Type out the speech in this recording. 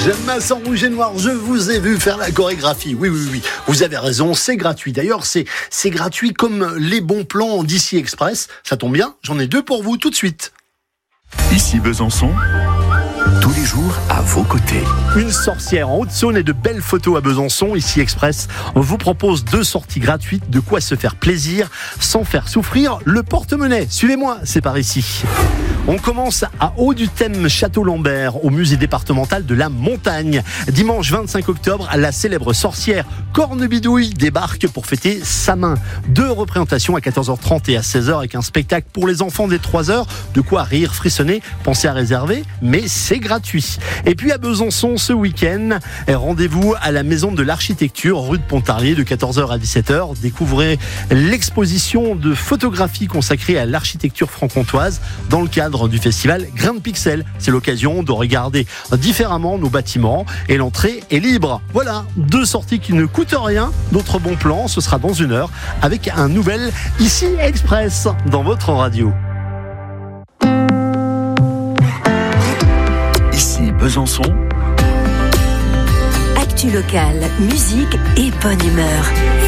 J'aime Vincent Rouge et Noir, je vous ai vu faire la chorégraphie. Oui, vous avez raison, c'est gratuit. D'ailleurs, c'est gratuit comme les bons plans d'Ici Express. Ça tombe bien, j'en ai 2 pour vous tout de suite. Ici Besançon, tous les jours à vos côtés. Une sorcière en Haute-Saône et de belles photos à Besançon. Ici Express, on vous propose 2 sorties gratuites, de quoi se faire plaisir sans faire souffrir le porte-monnaie. Suivez-moi, c'est par ici. On commence à Haut-du-Thème Château-Lambert, au musée départemental de la Montagne. Dimanche 25 octobre, la célèbre sorcière Cornebidouille débarque pour fêter sa main. 2 représentations à 14h30 et à 16h avec un spectacle pour les enfants dès 3h. De quoi rire, frissonner, pensez à réserver, mais c'est gratuit. Et puis à Besançon, ce week-end, rendez-vous à la Maison de l'Architecture, rue de Pontarlier, de 14h à 17h. Découvrez l'exposition de photographie consacrée à l'architecture franc-comtoise dans le cadre du festival Grain de Pixel. C'est l'occasion de regarder différemment nos bâtiments et l'entrée est libre. Voilà, 2 sorties qui ne coûtent rien. D'autres bons plans, ce sera dans 1 heure avec un nouvel Ici Express dans votre radio. Ici Besançon. Actu locale, musique et bonne humeur.